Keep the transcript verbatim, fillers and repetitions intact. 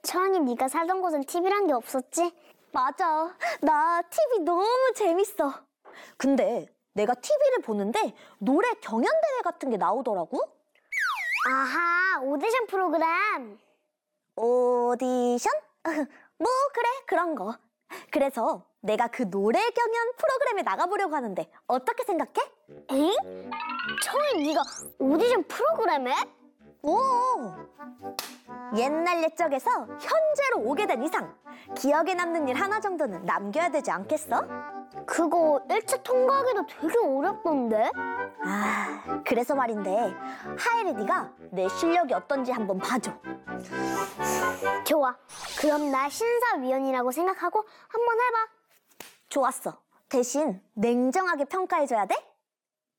처음에 네가 살던 곳은 티비란 게 없었지? 맞아. 나 티비 너무 재밌어. 근데 내가 티비를 보는데 노래 경연대회 같은 게 나오더라고? 아하, 오디션 프로그램. 오디션? 뭐 그래, 그런 거. 그래서 내가 그 노래 경연 프로그램에 나가보려고 하는데 어떻게 생각해? 엥? 처음에 네가 오디션 프로그램에? 오! 옛날 옛적에서 현재로 오게 된 이상 기억에 남는 일 하나 정도는 남겨야 되지 않겠어? 그거 일 차 통과하기도 되게 어렵던데? 아, 그래서 말인데 하엘이 네가 내 실력이 어떤지 한번 봐줘. 좋아. 그럼 나 심사위원이라고 생각하고 한번 해봐. 좋았어. 대신 냉정하게 평가해줘야 돼?